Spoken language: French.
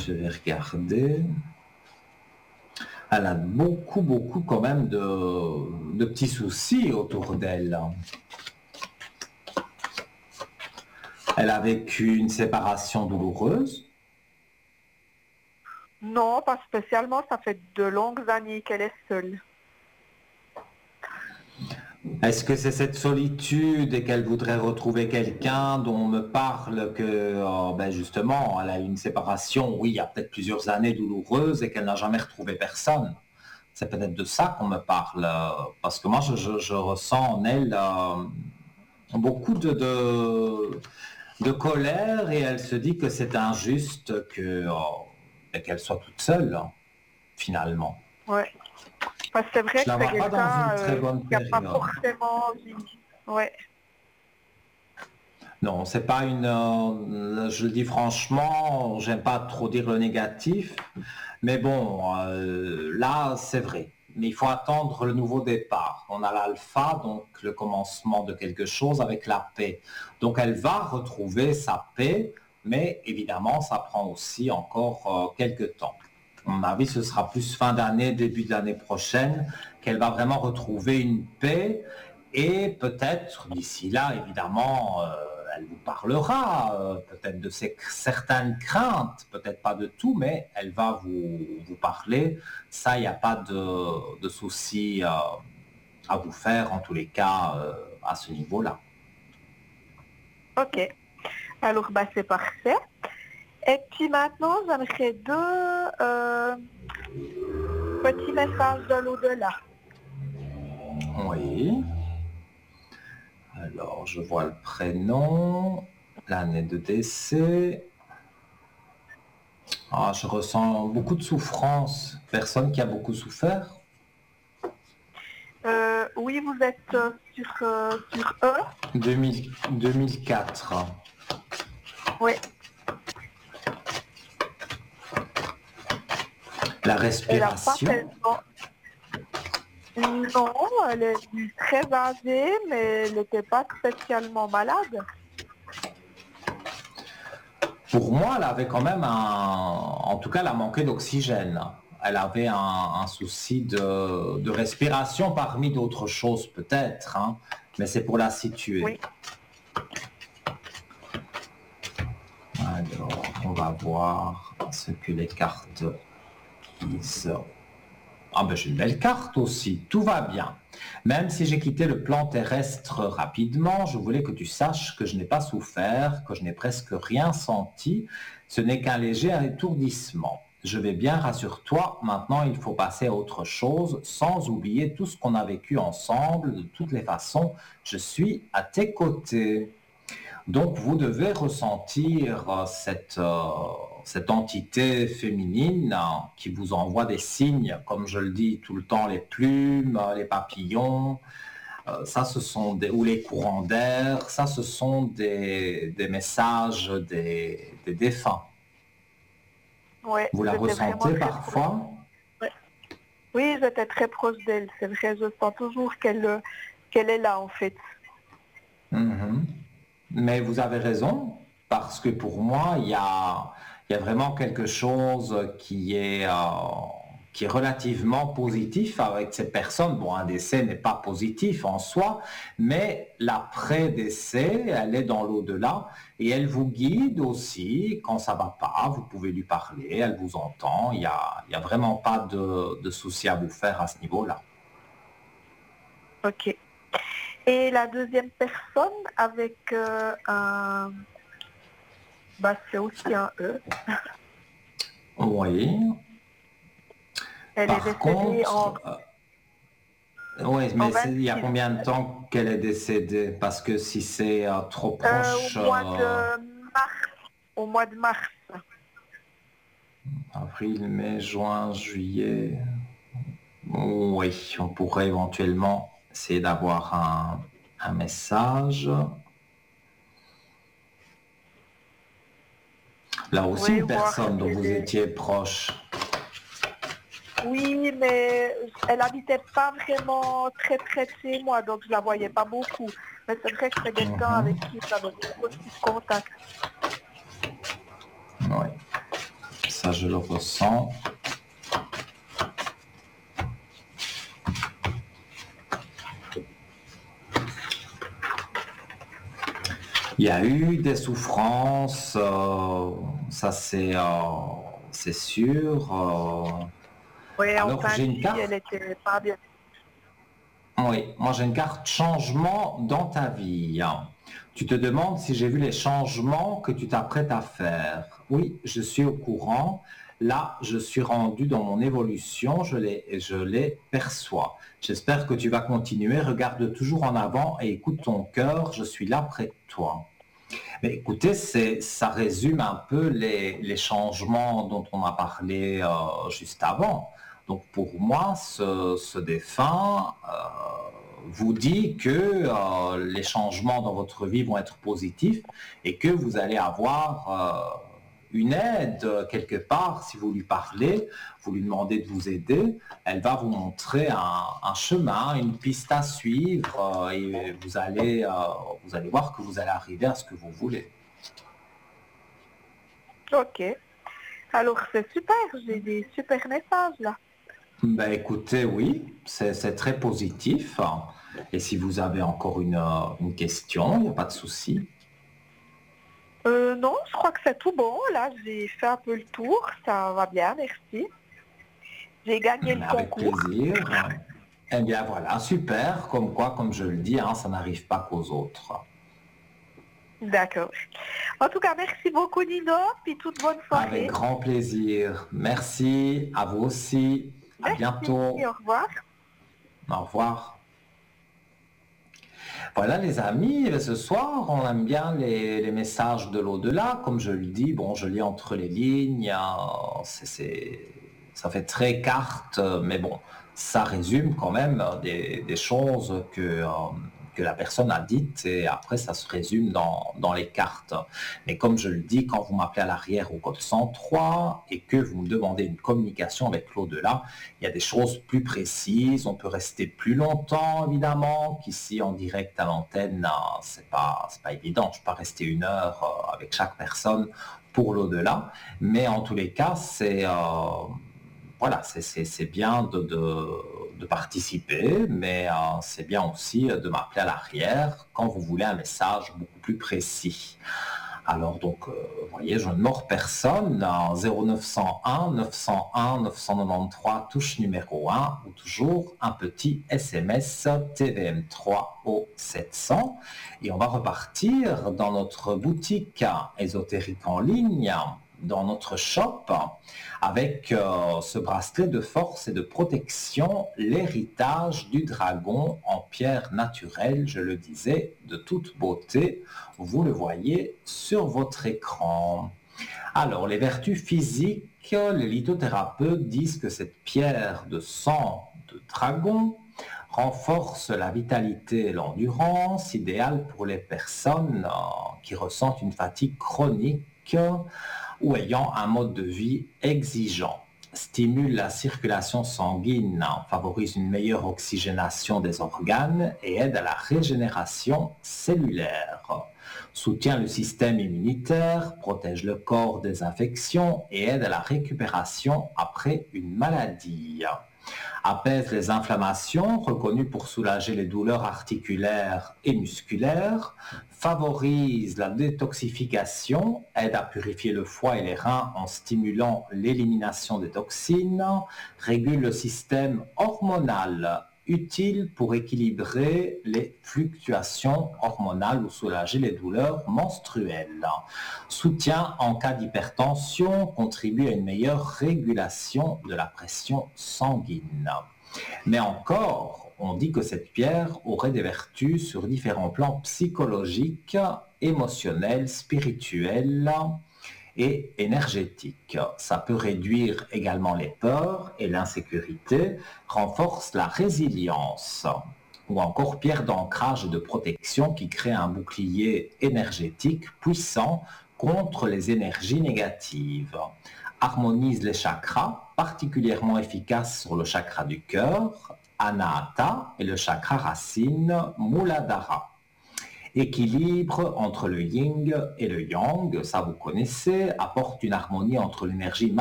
Je vais regarder. Elle a beaucoup quand même de petits soucis autour d'elle. Elle a vécu une séparation douloureuse. Non, pas spécialement. Ça fait de longues années qu'elle est seule. Est-ce que c'est cette solitude et qu'elle voudrait retrouver quelqu'un dont on me parle que, justement, elle a eu une séparation, oui, il y a peut-être plusieurs années douloureuses et qu'elle n'a jamais retrouvé personne. C'est peut-être de ça qu'on me parle, parce que moi, je ressens en elle beaucoup de colère et elle se dit que c'est injuste qu'elle soit toute seule, finalement. Ouais. Parce que c'est vrai Je que la c'est vois pas dans quelqu'un une très bonne qui n'a pas période. forcément envie. Ouais. Non, c'est pas je le dis franchement, j'aime pas trop dire le négatif, mais bon, là, c'est vrai. Mais il faut attendre le nouveau départ. On a l'alpha, donc le commencement de quelque chose avec la paix. Donc elle va retrouver sa paix, mais évidemment, ça prend aussi encore quelques temps. À mon avis, ce sera plus fin d'année, début de l'année prochaine, qu'elle va vraiment retrouver une paix. Et peut-être, d'ici là, évidemment, elle vous parlera peut-être de certaines craintes, peut-être pas de tout, mais elle va vous parler. Ça, il n'y a pas de souci à vous faire, en tous les cas, à ce niveau-là. Ok. Alors, c'est parfait. Et puis maintenant, j'aimerais deux petits messages de l'au-delà. Oui. Alors, je vois le prénom, l'année de décès. Ah, je ressens beaucoup de souffrance. Personne qui a beaucoup souffert. Oui, vous êtes sur E. 2004. Oui. La respiration. Non, elle est très âgée, mais elle n'était pas spécialement malade. Pour moi, elle avait quand même en tout cas, elle a manqué d'oxygène. Elle avait un souci de respiration parmi d'autres choses peut-être, hein, mais c'est pour la situer. Oui. Alors, on va voir ce que les cartes disent. Ah ben j'ai une belle carte aussi, tout va bien. Même si j'ai quitté le plan terrestre rapidement, je voulais que tu saches que je n'ai pas souffert, que je n'ai presque rien senti. Ce n'est qu'un léger étourdissement. Je vais bien, rassure-toi, maintenant il faut passer à autre chose, sans oublier tout ce qu'on a vécu ensemble. De toutes les façons, je suis à tes côtés. Donc vous devez ressentir cette entité féminine qui vous envoie des signes, comme je le dis tout le temps, les plumes, les papillons, ça ce sont ou les courants d'air, ça ce sont des messages des défunts. Ouais, Vous la ressentez parfois? Ouais. Oui, j'étais très proche d'elle, c'est vrai, je sens toujours qu'elle est là en fait. Mm-hmm. Mais vous avez raison, parce que pour moi, il y a vraiment quelque chose qui est relativement positif avec cette personne. Bon, un décès n'est pas positif en soi, mais l'après-décès, elle est dans l'au-delà et elle vous guide aussi quand ça va pas. Vous pouvez lui parler, elle vous entend. Il y a vraiment pas de souci à vous faire à ce niveau-là. Ok. Et la deuxième personne avec c'est aussi un E. Oui. Elle est décédée Oui, mais en il y a 26. combien de temps qu'elle est décédée? Parce que si c'est trop proche, Au mois de mars. avril, mai, juin, juillet, oui, on pourrait éventuellement essayer d'avoir un message. Là aussi, Oui, une voir personne dont si vous étiez proche. Oui, mais elle habitait pas vraiment très près de chez moi, donc je la voyais pas beaucoup. Mais c'est vrai que c'est quelqu'un avec qui j'avais beaucoup de contact. Oui, ça je le ressens. Il y a eu des souffrances, ça c'est sûr. Oui, Alors enfin, j'ai une carte. elle était pas bien. Oui, moi j'ai une carte changement dans ta vie. Tu te demandes si j'ai vu les changements que tu t'apprêtes à faire. Oui, je suis au courant. Là, je suis rendu dans mon évolution, je les perçois. J'espère que tu vas continuer. Regarde toujours en avant et écoute ton cœur. Je suis là près de toi. Mais écoutez, ça résume un peu les changements dont on a parlé juste avant. Donc pour moi, ce défunt vous dit que les changements dans votre vie vont être positifs et que vous allez avoir une aide quelque part. Si vous lui parlez, vous lui demandez de vous aider, elle va vous montrer un chemin, une piste à suivre et vous allez voir que vous allez arriver à ce que vous voulez. Ok. Alors, c'est super. J'ai des super messages là. Ben écoutez, oui, c'est très positif. Et si vous avez encore une question, il n'y a pas de souci. Non, je crois que c'est tout bon. Là, j'ai fait un peu le tour. Ça va bien, merci. J'ai gagné le Avec concours. plaisir. Eh bien voilà, super. Comme quoi, comme je le dis, ça n'arrive pas qu'aux autres. D'accord. En tout cas, merci beaucoup, Nino. Puis toute bonne Avec soirée. grand plaisir. Merci à vous aussi. À Merci. bientôt. Au revoir. Au revoir. Voilà les amis, ce soir on aime bien les messages de l'au-delà, comme je le dis, bon je lis entre les lignes, ça fait très carte, mais bon, ça résume quand même des choses que la personne a dites et après ça se résume dans les cartes. Mais comme je le dis, quand vous m'appelez à l'arrière au code 103 et que vous me demandez une communication avec l'au-delà, il y a des choses plus précises, on peut rester plus longtemps évidemment, qu'ici en direct à l'antenne, c'est pas évident, je ne peux pas rester 1 heure avec chaque personne pour l'au-delà, mais en tous les cas, voilà, c'est bien de participer, mais c'est bien aussi de m'appeler à l'arrière quand vous voulez un message beaucoup plus précis. Alors donc, vous voyez, je ne mords personne, 0901 901 993 touche numéro 1 ou toujours un petit SMS TVM3 au 700 et on va repartir dans notre boutique ésotérique en ligne, dans notre shop avec ce bracelet de force et de protection, l'héritage du dragon en pierre naturelle, je le disais, de toute beauté. Vous le voyez sur votre écran. Alors, les vertus physiques, les lithothérapeutes disent que cette pierre de sang de dragon renforce la vitalité et l'endurance, idéale pour les personnes qui ressentent une fatigue chronique ou ayant un mode de vie exigeant, stimule la circulation sanguine, favorise une meilleure oxygénation des organes et aide à la régénération cellulaire, soutient le système immunitaire, protège le corps des infections et aide à la récupération après une maladie. Apaise les inflammations, reconnu pour soulager les douleurs articulaires et musculaires, favorise la détoxification, aide à purifier le foie et les reins en stimulant l'élimination des toxines, régule le système hormonal, utile pour équilibrer les fluctuations hormonales ou soulager les douleurs menstruelles. Soutien en cas d'hypertension, contribue à une meilleure régulation de la pression sanguine. Mais encore, on dit que cette pierre aurait des vertus sur différents plans psychologiques, émotionnels, spirituels et énergétiques. Ça peut réduire également les peurs et l'insécurité, renforce la résilience. Ou encore pierre d'ancrage et de protection qui crée un bouclier énergétique puissant contre les énergies négatives. Harmonise les chakras, particulièrement efficace sur le chakra du cœur, Anahata, et le chakra racine, Muladhara. Équilibre entre le yin et le yang, ça vous connaissez, apporte une harmonie entre l'énergie